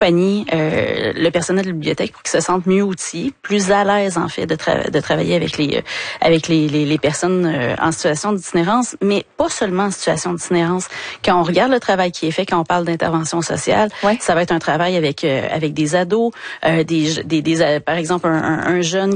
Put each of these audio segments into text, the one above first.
accompagner le personnel de la bibliothèque pour qu'ils se sentent mieux outillés, plus à l'aise en fait de travailler avec les personnes en situation d'itinérance, mais pas seulement en situation d'itinérance. Quand on regarde le travail qui est fait, quand on parle d'intervention sociale, ça va être un travail avec des ados, par exemple un jeune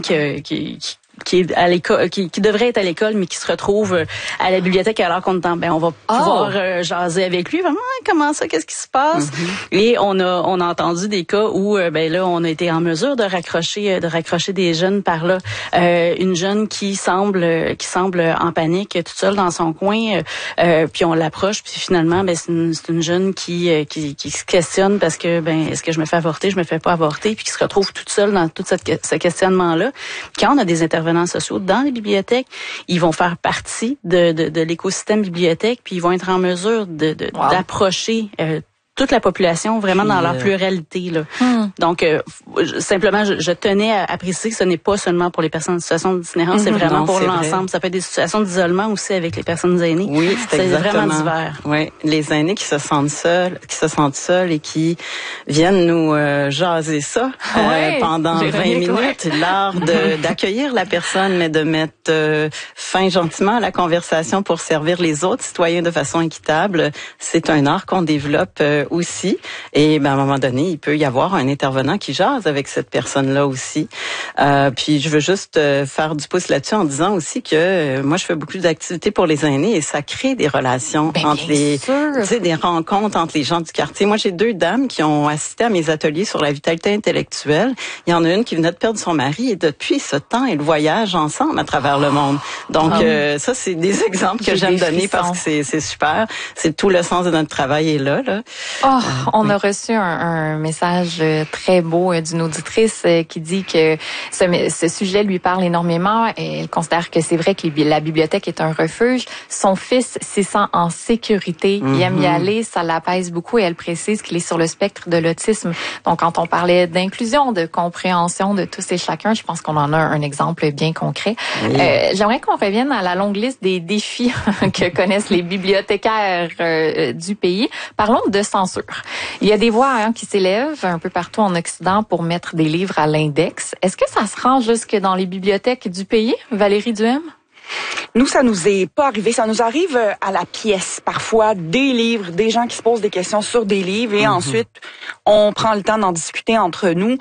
qui est à l'école, qui devrait être à l'école, mais qui se retrouve à la bibliothèque alors qu'on entend, on va pouvoir jaser avec lui. Vraiment, comment ça, qu'est-ce qui se passe? Et on a entendu des cas où, là, on a été en mesure de raccrocher des jeunes par là. Une jeune qui semble en panique, toute seule dans son coin, puis on l'approche, puis finalement, c'est une jeune qui se questionne parce que, est-ce que je me fais avorter, je me fais pas avorter, puis qui se retrouve toute seule dans tout ce questionnement-là. Quand on a des intervenants sociaux dans les bibliothèques, ils vont faire partie de l'écosystème bibliothèque, puis ils vont être en mesure d'approcher toute la population vraiment dans leur pluralité là. Donc simplement je tenais à préciser que ce n'est pas seulement pour les personnes en situation d'itinérance, c'est vraiment pour l'ensemble. Ça peut être des situations d'isolement aussi avec les personnes aînées. Oui, c'est vraiment divers. Oui, les aînés qui se sentent seuls et qui viennent nous jaser ça pendant 20 minutes, l'art d'accueillir la personne mais de mettre fin gentiment à la conversation pour servir les autres citoyens de façon équitable, c'est un art qu'on développe aussi. Et à un moment donné, il peut y avoir un intervenant qui jase avec cette personne-là aussi. Puis je veux juste faire du pouce là-dessus en disant aussi que moi, je fais beaucoup d'activités pour les aînés et ça crée des relations entre des rencontres entre les gens du quartier. Moi, j'ai 2 dames qui ont assisté à mes ateliers sur la vitalité intellectuelle. Il y en a une qui venait de perdre son mari et depuis ce temps, elles voyagent ensemble à travers le monde. Donc, ça, c'est des exemples que j'aime donner parce que c'est super. C'est tout le sens de notre travail est là. On a reçu un message très beau d'une auditrice qui dit que ce sujet lui parle énormément et elle considère que c'est vrai que la bibliothèque est un refuge. Son fils s'y sent en sécurité, il aime y aller, ça l'apaise beaucoup et elle précise qu'il est sur le spectre de l'autisme. Donc, quand on parlait d'inclusion, de compréhension de tous et chacun, je pense qu'on en a un exemple bien concret. Oui. J'aimerais qu'on revienne à la longue liste des défis que connaissent les bibliothécaires du pays. Parlons de censure. Il y a des voix qui s'élèvent un peu partout en Occident pour mettre des livres à l'index. Est-ce que ça se rend jusque dans les bibliothèques du pays, Valérie Duhem? Nous, ça nous est pas arrivé. Ça nous arrive à la pièce, parfois, des livres, des gens qui se posent des questions sur des livres et ensuite, on prend le temps d'en discuter entre nous.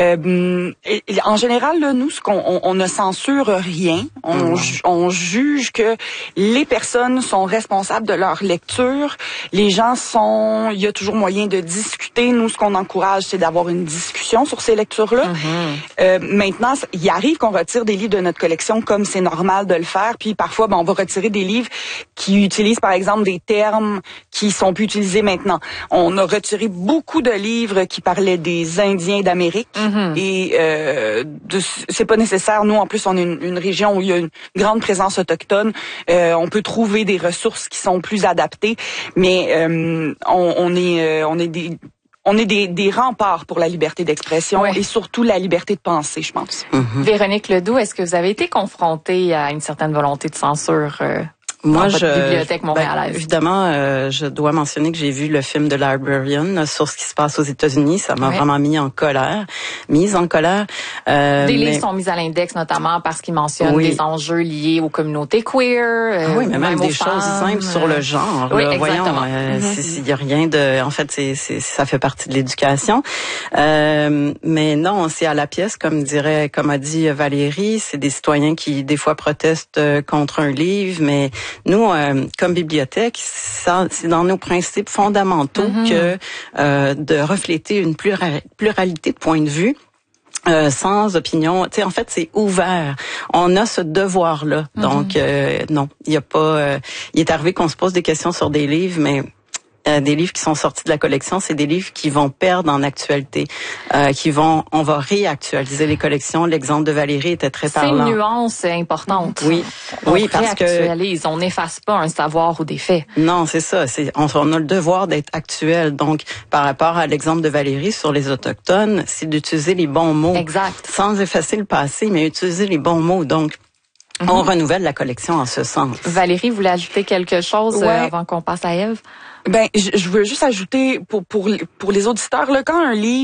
En général, là, nous, on ne censure rien. On juge que les personnes sont responsables de leur lecture. Les gens il y a toujours moyen de discuter. Nous, ce qu'on encourage, c'est d'avoir une discussion sur ces lectures-là. Maintenant, il arrive qu'on retire des livres de notre collection comme c'est normal de le faire. Puis parfois, on va retirer des livres qui utilisent, par exemple, des termes qui sont plus utilisés maintenant. On a retiré beaucoup de livres qui parlaient des Indiens d'Amérique et c'est pas nécessaire. Nous, en plus, on est une région où il y a une grande présence autochtone. On peut trouver des ressources qui sont plus adaptées, mais on est des remparts pour la liberté d'expression et surtout la liberté de penser, je pense. Véronique Ledoux, est-ce que vous avez été confrontée à une certaine volonté de censure Moi, bibliothèque montréalaise? Évidemment, je dois mentionner que j'ai vu le film The Librarian sur ce qui se passe aux États-Unis. Ça m'a vraiment mise en colère. Des livres sont mis à l'index, notamment parce qu'ils mentionnent des enjeux liés aux communautés queer. Oui, mais même des choses simples sur le genre. Oui, là. exactement. Voyons, il y a rien de... En fait, ça fait partie de l'éducation. Mais non, c'est à la pièce, comme a dit Valérie. C'est des citoyens qui, des fois, protestent contre un livre, mais nous, comme bibliothèque, c'est dans nos principes fondamentaux que de refléter une pluralité de points de vue. Sans opinion, en fait, c'est ouvert. On a ce devoir-là. Donc, non, il y a pas... il est arrivé qu'on se pose des questions sur des livres, mais... des livres qui sont sortis de la collection, c'est des livres qui vont perdre en actualité, on va réactualiser les collections. L'exemple de Valérie était très parlant. C'est une nuance importante. Oui, parce que on n'efface pas un savoir ou des faits. Non, c'est ça. On a le devoir d'être actuel. Donc, par rapport à l'exemple de Valérie sur les autochtones, c'est d'utiliser les bons mots. Exact. Sans effacer le passé, mais utiliser les bons mots. Donc, on renouvelle la collection en ce sens. Valérie, vous voulez ajouter quelque chose avant qu'on passe à Ève? Ben, je veux juste ajouter pour les auditeurs là, quand un livre